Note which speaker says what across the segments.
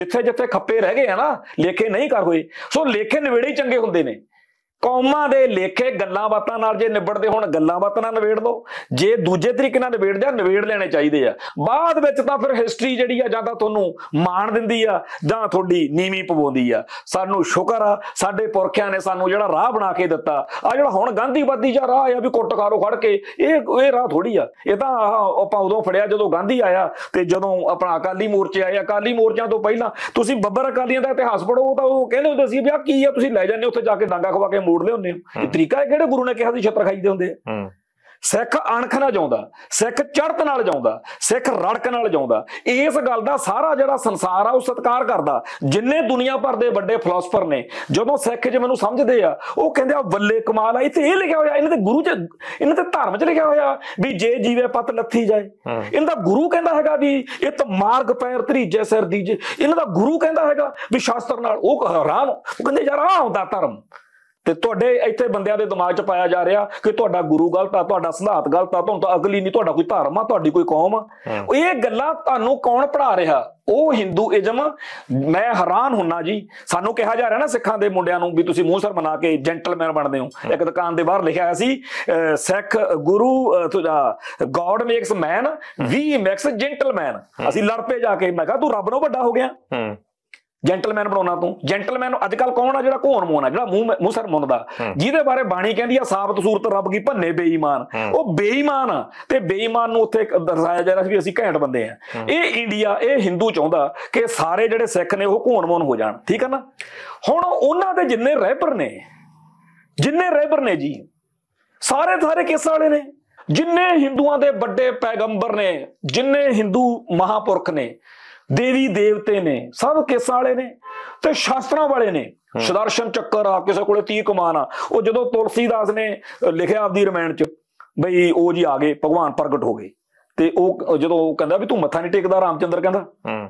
Speaker 1: ਜਿੱਥੇ ਜਿੱਥੇ ਖੱਪੇ ਰਹਿ ਗਏ ਆ ਨਾ, ਲੇਖੇ ਨਹੀਂ ਕਰ ਹੋਏ, ਸੋ ਲੇਖੇ ਨਿਬੇੜੇ ਹੀ ਚੰਗੇ ਹੁੰਦੇ ਨੇ। ਕੌਮਾਂ ਦੇ ਲੇਖੇ ਗੱਲਾਂ ਬਾਤਾਂ ਨਾਲ ਜੇ ਨਿਬੜਦੇ ਹੋਣ, ਗੱਲਾਂ ਬਾਤਾਂ ਨਾਲ ਨਿਬੇੜ ਲਓ, ਜੇ ਦੂਜੇ ਤਰੀਕੇ ਨਾਲ ਨਿਬੇੜਦੇ ਆ, ਨਿਬੇੜ ਲੈਣੇ ਚਾਹੀਦੇ ਆ। ਬਾਅਦ ਵਿੱਚ ਤਾਂ ਫਿਰ ਹਿਸਟਰੀ ਜਿਹੜੀ ਆ ਜਾਂ ਤਾਂ ਤੁਹਾਨੂੰ ਮਾਣ ਦਿੰਦੀ ਆ ਜਾਂ ਤੁਹਾਡੀ ਨੀਵੀਂ ਪਵਾਉਂਦੀ ਆ। ਸਾਨੂੰ ਸ਼ੁਕਰ ਆ ਸਾਡੇ ਪੁਰਖਿਆਂ ਨੇ ਸਾਨੂੰ ਜਿਹੜਾ ਰਾਹ ਬਣਾ ਕੇ ਦਿੱਤਾ। ਆ ਜਿਹੜਾ ਹੁਣ ਗਾਂਧੀਵਾਦੀ ਜਾਂ ਰਾਹ ਆ ਵੀ ਕੁੱਟ ਖਾਰੋ ਖੜ ਕੇ, ਇਹ ਰਾਹ ਥੋੜੀ ਆ। ਇਹ ਤਾਂ ਆਪਾਂ ਉਦੋਂ ਫੜਿਆ ਜਦੋਂ ਗਾਂਧੀ ਆਇਆ ਤੇ ਜਦੋਂ ਆਪਣਾ ਅਕਾਲੀ ਮੋਰਚੇ ਆਏ। ਅਕਾਲੀ ਮੋਰਚਿਆਂ ਤੋਂ ਪਹਿਲਾਂ ਤੁਸੀਂ ਬੱਬਰ ਅਕਾਲੀਆਂ ਦਾ ਇਤਿਹਾਸ ਪੜ੍ਹੋ, ਤਾਂ ਉਹ ਕਹਿੰਦੇ ਹੁੰਦੇ ਸੀ ਵੀ ਆ ਕੀ ਆ, ਤੁਸੀਂ ਲੈ ਜਾਂਦੇ ਉੱਥੇ ਜਾ ਕੇ ਡਾਂਗਾ ਖਵਾ ਕੇ ਮੋੜ ਲਿਆਉਂਦੇ ਹੋ। ਇਹ ਤਰੀਕਾ ਹੈ ਕਿਹੜੇ ਗੁਰੂ ਨੇ ਕਿਹਾ ਸੀ ਛੱਤਰ ਖਾਈਦੇ ਹੁੰਦੇ ਆ। ਸਿੱਖ ਅਣਖ ਨਾਲ ਜਾਉਂਦਾ, ਸਿੱਖ ਚੜ੍ਹਤ ਨਾਲ ਜਾਉਂਦਾ, ਸਿੱਖ ਰੜਕ ਨਾਲ ਜਾਉਂਦਾ। ਇਸ ਗੱਲ ਦਾ ਸਾਰਾ ਜਿਹੜਾ ਸੰਸਾਰ ਆ ਉਹ ਸਤਿਕਾਰ ਕਰਦਾ। ਜਿੰਨੇ ਦੁਨੀਆ ਭਰ ਦੇ ਵੱਡੇ ਫਿਲਾਸਫਰ ਨੇ, ਜਦੋਂ ਸਿੱਖ ਜੇ ਮੈਨੂੰ ਸਮਝਦੇ ਆ, ਉਹ ਕਹਿੰਦੇ ਆ ਬੱਲੇ ਕਮਾਲ ਆ, ਇੱਥੇ ਇਹ ਲਿਖਿਆ ਹੋਇਆ, ਇਹਨਾਂ ਦੇ ਗੁਰੂ ਚ, ਇਹਨਾਂ ਦੇ ਧਰਮ ਚ ਲਿਖਿਆ ਹੋਇਆ ਵੀ ਜੇ ਜੀਵੇ ਪਤ ਲੱਥੀ ਜਾਏ। ਇਹਨਾਂ ਦਾ ਗੁਰੂ ਕਹਿੰਦਾ ਹੈਗਾ ਵੀ ਇਹ ਤਾਂ ਮਾਰਗ ਪੈਰ ਧਰੀਜੇ ਸਿਰ ਦੀਜੇ। ਇਹਨਾਂ ਦਾ ਗੁਰੂ ਕਹਿੰਦਾ ਹੈਗਾ ਵੀ ਸ਼ਾਸਤਰ ਨਾਲ। ਉਹ ਹੈਰਾਨ, ਉਹ ਕਹਿੰਦੇ ਯਾਰ ਆਹ ਹੁੰਦਾ ਧਰਮ। ਤੇ ਤੁਹਾਡੇ ਇੱਥੇ ਬੰਦਿਆਂ ਦੇ ਦਿਮਾਗ 'ਚ ਪਾਇਆ ਜਾ ਰਿਹਾ ਕਿ ਤੁਹਾਡਾ ਗੁਰੂ ਗਲਤ ਆ, ਤੁਹਾਡਾ ਸਿਧਾਂਤ ਗਲਤ ਆ, ਤੁਹਾਨੂੰ ਤਾਂ ਅਗਲੀ ਨਹੀਂ, ਤੁਹਾਡਾ ਕੋਈ ਧਰਮ ਆ, ਤੁਹਾਡੀ ਕੋਈ ਕੌਮ ਆ। ਇਹ ਗੱਲਾਂ ਤੁਹਾਨੂੰ ਕੌਣ ਪੜ੍ਹਾ ਰਿਹਾ? ਉਹ ਹਿੰਦੂਇਜ਼ਮ। ਮੈਂ ਹੈਰਾਨ ਹੁੰਨਾ ਜੀ, ਸਾਨੂੰ ਕਿਹਾ ਜਾ ਰਿਹਾ ਨਾ ਸਿੱਖਾਂ ਦੇ ਮੁੰਡਿਆਂ ਨੂੰ ਵੀ ਤੁਸੀਂ ਮੂੰਹ ਸਰ ਬਣਾ ਕੇ ਜੈਂਟਲਮੈਨ ਬਣਦੇ ਹੋ। ਇੱਕ ਦੁਕਾਨ ਦੇ ਬਾਹਰ ਲਿਖਿਆ ਹੋਇਆ ਸੀ ਸਿੱਖ ਗੁਰੂ ਗੋਡ ਮੇਕਸ ਮੈਨ, ਵੀ ਮੇਕਸ ਜੈਂਟਲਮੈਨ। ਅਸੀਂ ਲੜ ਪਏ ਜਾ ਕੇ। ਮੈਂ ਕਿਹਾ ਤੂੰ ਰੱਬ ਨੂੰ ਵੱਡਾ ਹੋ ਗਿਆ, ਜੈਂਟਲਮੈਨ ਬਣਾਉਣਾ ਤੂੰ। ਜੈਂਟਲਮੈਨ ਅੱਜ ਕੱਲ ਕੌਣ ਆ? ਜਿਹੜਾ ਘੋਣ ਮੋਨ ਆ, ਜਿਹੜਾ ਮੂੰਹ ਸਰ ਮੁੰਨਦਾ, ਜਿਹਦੇ ਬਾਰੇ ਬਾਣੀ ਕਹਿੰਦੀ ਆ ਸਾਬਤ ਸੂਰਤ ਰੱਬ ਕੀ ਭੰਨੇ ਬੇਈਮਾਨ। ਉਹ ਬੇਈਮਾਨ ਆ, ਤੇ ਬੇਈਮਾਨ ਨੂੰ ਉੱਥੇ ਦਰਸਾਇਆ ਜਾ ਰਿਹਾ ਸੀ ਵੀ ਅਸੀਂ ਘੈਂਟ ਬੰਦੇ ਆ। ਇਹ ਇੰਡੀਆ, ਇਹ ਹਿੰਦੂ ਚਾਹੁੰਦਾ ਕਿ ਸਾਰੇ ਜਿਹੜੇ ਸਿੱਖ ਨੇ ਉਹ ਘੋਣ ਮੋਨ ਹੋ ਜਾਣ, ਠੀਕ ਆ ਨਾ। ਹੁਣ ਉਹਨਾਂ ਦੇ ਜਿੰਨੇ ਰਹਿਬਰ ਨੇ ਜੀ, ਸਾਰੇ ਕੇਸ ਵਾਲੇ ਨੇ। ਜਿੰਨੇ ਹਿੰਦੂਆਂ ਦੇ ਵੱਡੇ ਪੈਗੰਬਰ ਨੇ, ਜਿੰਨੇ ਹਿੰਦੂ ਮਹਾਂਪੁਰਖ ਨੇ, ਦੇਵੀ ਦੇਵਤੇ ਨੇ, ਸਭ ਕੇਸਾਂ ਵਾਲੇ ਨੇ ਤੇ ਸ਼ਾਸਤਰਾਂ ਵਾਲੇ ਨੇ। ਸੁਦਰਸ਼ਨ ਚੱਕਰ ਆ, ਕਿਸੇ ਕੋਲੇ 30 ਕਮਾਨ ਆ। ਉਹ ਜਦੋਂ ਤੁਲਸੀਦਾਸ ਨੇ ਲਿਖਿਆ ਆਪਦੀ ਰਮਾਇਣ ਚ ਬਈ ਉਹ ਜੀ ਆ ਗਏ, ਭਗਵਾਨ ਪ੍ਰਗਟ ਹੋ ਗਏ, ਤੇ ਉਹ ਜਦੋਂ ਉਹ ਕਹਿੰਦਾ ਵੀ ਤੂੰ ਮੱਥਾ ਨਹੀਂ ਟੇਕਦਾ, ਰਾਮਚੰਦਰ ਕਹਿੰਦਾ,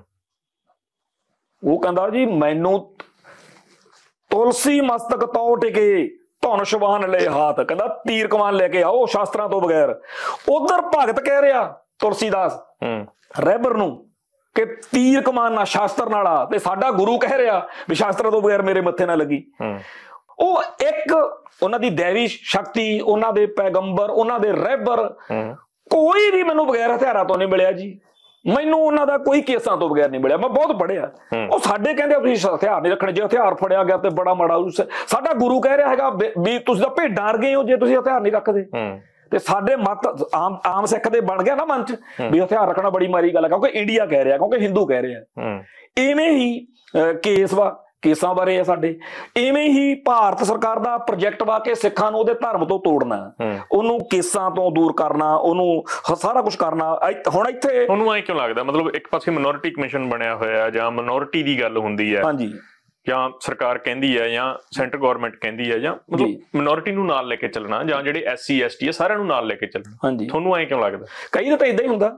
Speaker 1: ਉਹ ਕਹਿੰਦਾ ਜੀ ਮੈਨੂੰ ਤੁਲਸੀ ਮਸਤਕ ਤੋ ਟਿਕੇ ਧਨ ਸ਼ਵਾਨ ਲੈ ਹਾਥ। ਕਹਿੰਦਾ ਤੀਰ ਕਮਾਨ ਲੈ ਕੇ ਆਓ ਸ਼ਾਸਤਰਾਂ ਤੋਂ ਬਗੈਰ। ਉਧਰ ਭਗਤ ਕਹਿ ਰਿਹਾ ਤੁਲਸੀਦਾਸ ਰਹਿਬਰ ਨੂੰ ਕਿ ਤੀਰ ਕਮਾਨ ਨਾਲ, ਸ਼ਾਸਤਰ ਨਾਲ ਆ, ਤੇ ਸਾਡਾ ਗੁਰੂ ਕਹਿ ਰਿਹਾ ਵੀ ਸ਼ਾਸਤਰਾਂ ਤੋਂ ਬਗੈਰ ਮੇਰੇ ਮੱਥੇ ਨਾ ਲੱਗੀ। ਉਹ ਇੱਕ ਉਹਨਾਂ ਦੀ ਦੇਵੀ ਸ਼ਕਤੀ, ਉਹਨਾਂ ਦੇ ਪੈਗੰਬਰ, ਉਹਨਾਂ ਦੇ ਰਹਿਬਰ, ਕੋਈ ਵੀ ਮੈਨੂੰ ਬਗੈਰ ਹਥਿਆਰਾਂ ਤੋਂ ਨਹੀਂ ਮਿਲਿਆ ਜੀ। ਮੈਨੂੰ ਉਹਨਾਂ ਦਾ ਕੋਈ ਕੇਸਾਂ ਤੋਂ ਬਗੈਰ ਨਹੀਂ ਮਿਲਿਆ। ਮੈਂ ਬਹੁਤ ਪੜ੍ਹਿਆ। ਉਹ ਸਾਡੇ ਕਹਿੰਦੇ ਤੁਸੀਂ ਹਥਿਆਰ ਨਹੀਂ ਰੱਖਣੇ, ਜੇ ਹਥਿਆਰ ਫੜਿਆ ਗਿਆ ਤੇ ਬੜਾ ਮਾੜਾ। ਸਾਡਾ ਗੁਰੂ ਕਹਿ ਰਿਹਾ ਹੈਗਾ ਵੀ ਤੁਸੀਂ ਤਾਂ ਭੇਡਾਂ ਵਰਗੇ ਹੋ ਜੇ ਤੁਸੀਂ ਹਥਿਆਰ ਨਹੀਂ ਰੱਖਦੇ। ਤੇ ਸਾਡੇ ਮਤ ਆਮ ਸਿੱਖ ਦੇ ਬਣ ਗਿਆ ਨਾ ਮਨ ਚ ਵੀ ਹਥਿਆਰ ਰੱਖਣਾ ਬੜੀ ਮਾੜੀ ਗੱਲ ਹੈ, ਕਿਉਂਕਿ ਇੰਡੀਆ ਕਹਿ ਰਿਹਾ, ਕਿਉਂਕਿ ਹਿੰਦੂ ਕਹਿ ਰਿਹਾ। ਇਵੇਂ ਹੀ ਕੇਸਾਂ ਬਾਰੇ ਆ ਸਾਡੇ। ਇਵੇਂ ਹੀ ਭਾਰਤ ਸਰਕਾਰ ਦਾ ਪ੍ਰੋਜੈਕਟ ਵਾ ਕੇ ਸਿੱਖਾਂ ਨੂੰ ਉਹਦੇ ਧਰਮ ਤੋਂ ਤੋੜਨਾ, ਉਹਨੂੰ ਕੇਸਾਂ ਤੋਂ ਦੂਰ ਕਰਨਾ, ਉਹਨੂੰ ਸਾਰਾ ਕੁਝ ਕਰਨਾ। ਹੁਣ ਇੱਥੇ
Speaker 2: ਉਹਨੂੰ ਐਂ ਕਿਉਂ ਲੱਗਦਾ, ਮਤਲਬ ਇੱਕ ਪਾਸੇ ਮਿਨੋਰਿਟੀ ਕਮਿਸ਼ਨ ਬਣਿਆ ਹੋਇਆ ਜਾਂ ਮਿਨੋਰਿਟੀ ਦੀ ਗੱਲ ਹੁੰਦੀ ਹੈ,
Speaker 1: ਹਾਂਜੀ,
Speaker 2: ਜਾਂ ਸਰਕਾਰ ਕਹਿੰਦੀ ਹੈ ਜਾਂ ਸੈਂਟਰ ਗਵਰਨਮੈਂਟ ਕਹਿੰਦੀ ਹੈ, ਜਾਂ ਮਤਲਬ ਮਿਨੋਰਿਟੀ ਨੂੰ ਨਾਲ ਲੈ ਕੇ ਚੱਲਣਾ, ਜਾਂ ਜਿਹੜੇ SC ST ਆ ਸਾਰਿਆਂ ਨੂੰ ਨਾਲ ਲੈ ਕੇ ਚੱਲਣਾ।
Speaker 1: ਹਾਂਜੀ,
Speaker 2: ਤੁਹਾਨੂੰ ਐਂ ਕਿਉਂ ਲੱਗਦਾ?
Speaker 1: ਕਈ ਤਾਂ ਏਦਾਂ ਹੀ ਹੁੰਦਾ।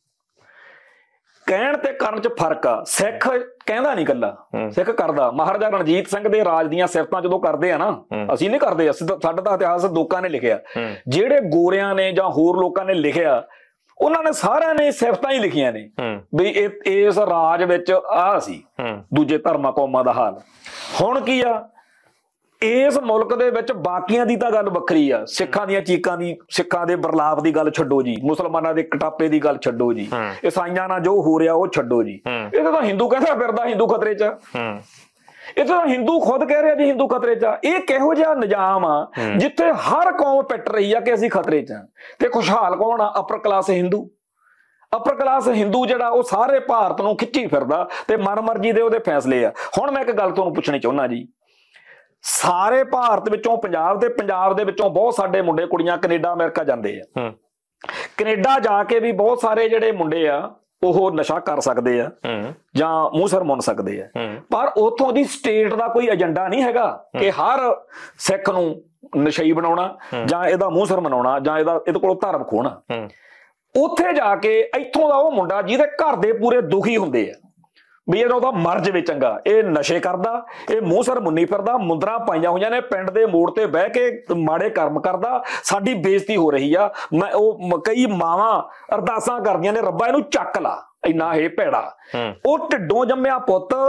Speaker 1: ਕਹਿਣ ਤੇ ਕਰਨ ਚ ਫਰਕ ਆ। ਸਿੱਖ ਕਹਿੰਦਾ ਨਹੀਂ ਕੱਲਾ, ਸਿੱਖ ਕਰਦਾ। ਮਹਾਰਾਜਾ ਰਣਜੀਤ ਸਿੰਘ ਦੇ ਰਾਜ ਦੀਆਂ ਸਿਫਤਾਂ ਜਦੋਂ ਕਰਦੇ ਆ ਨਾ, ਅਸੀਂ ਨਹੀਂ ਕਰਦੇ, ਸਾਡਾ ਤਾਂ ਇਤਿਹਾਸ ਲੋਕਾਂ ਨੇ ਲਿਖਿਆ। ਜਿਹੜੇ ਗੋਰਿਆਂ ਨੇ ਜਾਂ ਹੋਰ ਲੋਕਾਂ ਨੇ ਲਿਖਿਆ, ਉਹਨਾਂ ਨੇ ਸਾਰਿਆਂ ਨੇ ਸਿਫਤਾਂ ਹੀ ਲਿਖੀਆਂ ਨੇ ਵੀ ਇਸ ਰਾਜ ਵਿੱਚ ਆਹ ਸੀ ਦੂਜੇ ਧਰਮਾਂ ਕੌਮਾਂ ਦਾ ਹਾਲ। ਹੁਣ ਕੀ ਆ, ਇਸ ਮੁਲਕ ਦੇ ਵਿੱਚ ਬਾਕੀਆਂ ਦੀ ਤਾਂ ਗੱਲ ਵੱਖਰੀ ਆ। ਸਿੱਖਾਂ ਦੀਆਂ ਚੀਕਾਂ ਦੀ, ਸਿੱਖਾਂ ਦੇ ਬਰਲਾਪ ਦੀ ਗੱਲ ਛੱਡੋ ਜੀ, ਮੁਸਲਮਾਨਾਂ ਦੇ ਕਟਾਪੇ ਦੀ ਗੱਲ ਛੱਡੋ ਜੀ, ਈਸਾਈਆਂ ਨਾਲ ਜੋ ਹੋ ਰਿਹਾ ਉਹ ਛੱਡੋ ਜੀ। ਇਹ ਤਾਂ ਹਿੰਦੂ ਕਹਿੰਦਾ ਫਿਰਦਾ ਹਿੰਦੂ ਖਤਰੇ ਚ। ਇਹ ਤਾਂ ਹਿੰਦੂ ਖੁਦ ਕਹਿ ਰਿਹਾ ਜੀ ਹਿੰਦੂ ਖਤਰੇ ਚ ਆ। ਇਹ ਕਿਹੋ ਜਿਹਾ ਨਿਜ਼ਾਮ ਆ ਜਿੱਥੇ ਹਰ ਕੌਮ ਪਿੱਟ ਰਹੀ ਆ ਕਿ ਅਸੀਂ ਖਤਰੇ ਚ ਆ, ਤੇ ਖੁਸ਼ਹਾਲ ਕੌਣ ਆ? ਅਪਰ ਕਲਾਸ ਹਿੰਦੂ। ਅਪਰ ਕਲਾਸ ਹਿੰਦੂ ਜਿਹੜਾ ਉਹ ਸਾਰੇ ਭਾਰਤ ਨੂੰ ਖਿੱਚੀ ਫਿਰਦਾ ਤੇ ਮਨਮਰਜ਼ੀ ਦੇ ਉਹਦੇ ਫੈਸਲੇ ਆ। ਹੁਣ ਮੈਂ ਇੱਕ ਗੱਲ ਤੁਹਾਨੂੰ ਪੁੱਛਣੀ ਚਾਹੁੰਦਾ ਜੀ, ਸਾਰੇ ਭਾਰਤ ਵਿੱਚੋਂ ਪੰਜਾਬ ਦੇ ਵਿੱਚੋਂ ਬਹੁਤ ਸਾਡੇ ਮੁੰਡੇ ਕੁੜੀਆਂ ਕੈਨੇਡਾ ਅਮਰੀਕਾ ਜਾਂਦੇ ਆ। ਕੈਨੇਡਾ ਜਾ ਕੇ ਵੀ ਬਹੁਤ ਸਾਰੇ ਜਿਹੜੇ ਮੁੰਡੇ ਆ ਉਹ ਨਸ਼ਾ ਕਰ ਸਕਦੇ ਆ ਜਾਂ ਮੂੰਹ ਸਿਰ ਮੁੰਨ ਸਕਦੇ ਆ, ਪਰ ਉੱਥੋਂ ਦੀ ਸਟੇਟ ਦਾ ਕੋਈ ਏਜੰਡਾ ਨਹੀਂ ਹੈਗਾ ਕਿ ਹਰ ਸਿੱਖ ਨੂੰ ਨਸ਼ਈ ਬਣਾਉਣਾ ਜਾਂ ਇਹਦਾ ਮੂੰਹ ਸਿਰ ਮਨਾਉਣਾ ਜਾਂ ਇਹਦੇ ਕੋਲੋਂ ਧਰਮ ਖੋਣਾ। ਉੱਥੇ ਜਾ ਕੇ ਇੱਥੋਂ ਦਾ ਉਹ ਮੁੰਡਾ ਜਿਹਦੇ ਘਰ ਦੇ ਪੂਰੇ ਦੁਖੀ ਹੁੰਦੇ ਆ ਵੀ ਇਹਦਾ ਉਹਦਾ ਮਰ ਜਾਵੇ ਚੰਗਾ, ਇਹ ਨਸ਼ੇ ਕਰਦਾ, ਇਹ ਮੂੰਹ ਸਿਰ ਮੁੰਨੀ ਫਿਰਦਾ, ਮੁੰਦਰਾਂ ਪਾਈਆਂ ਹੋਈਆਂ ਨੇ, ਪਿੰਡ ਦੇ ਮੋੜ ਤੇ ਬਹਿ ਕੇ ਮਾੜੇ ਕਰਮ ਕਰਦਾ, ਸਾਡੀ ਬੇਇੱਜ਼ਤੀ ਹੋ ਰਹੀ ਆ। ਕਈ ਮਾਵਾਂ ਅਰਦਾਸਾਂ ਕਰਦੀਆਂ ਨੇ, ਰੱਬਾ ਇਹਨੂੰ ਚੱਕ ਲਾ, ਇੰਨਾ ਇਹ ਭੈੜਾ।
Speaker 2: ਹੂੰ
Speaker 1: ਉਹ ਢਿੱਡੋਂ ਜੰਮਿਆ ਪੁੱਤ